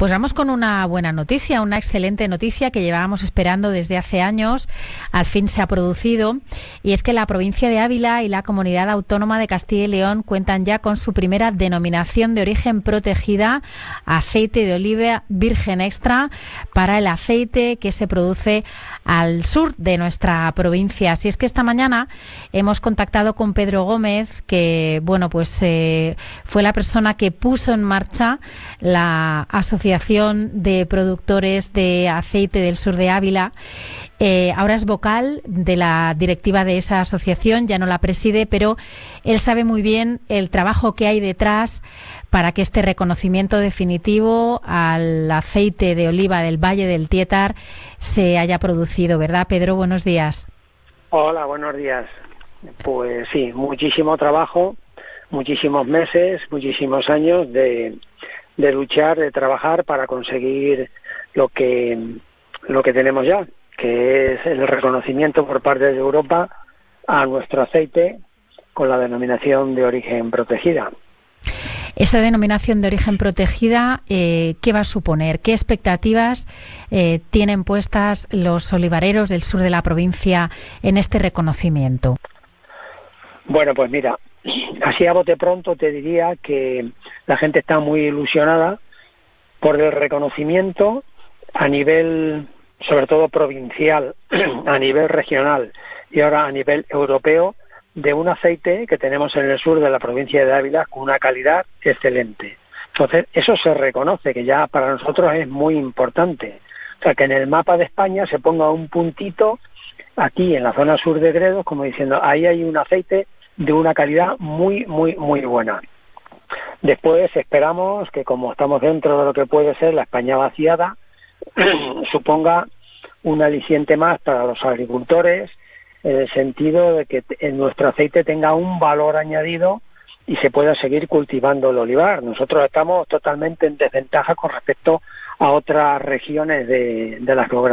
Pues vamos con una buena noticia, una excelente noticia que llevábamos esperando desde hace años. Al fin se ha producido, y es que la provincia de Ávila y la Comunidad Autónoma de Castilla y León cuentan ya con su primera denominación de origen protegida, aceite de oliva virgen extra, para el aceite que se produce al sur de nuestra provincia. Así es que esta mañana hemos contactado con Pedro Gómez, que fue la persona que puso en marcha la Asociación de Productores de Aceite del Sur de Ávila. Ahora es vocal de la directiva de esa asociación, ya no la preside, pero él sabe muy bien el trabajo que hay detrás para que este reconocimiento definitivo al aceite de oliva del Valle del Tietar se haya producido, ¿verdad, Pedro? Buenos días. Hola, buenos días. Pues sí, muchísimo trabajo, muchísimos meses, muchísimos años de luchar, de trabajar para conseguir lo que tenemos ya, que es el reconocimiento por parte de Europa a nuestro aceite con la denominación de origen protegida. Esa denominación de origen protegida, ¿qué va a suponer? ¿Qué expectativas tienen puestas los olivareros del sur de la provincia en este reconocimiento? Bueno, pues mira, así a bote pronto te diría que la gente está muy ilusionada por el reconocimiento a nivel, sobre todo provincial, a nivel regional y ahora a nivel europeo, de un aceite que tenemos en el sur de la provincia de Ávila con una calidad excelente. Entonces, eso se reconoce, que ya para nosotros es muy importante. O sea, que en el mapa de España se ponga un puntito aquí en la zona sur de Gredos, como diciendo, ahí hay un aceite de una calidad muy, muy, muy buena. Después esperamos que, como estamos dentro de lo que puede ser la España vaciada, suponga un aliciente más para los agricultores, en el sentido de que nuestro aceite tenga un valor añadido y se pueda seguir cultivando el olivar. Nosotros estamos totalmente en desventaja con respecto a otras regiones de la geografía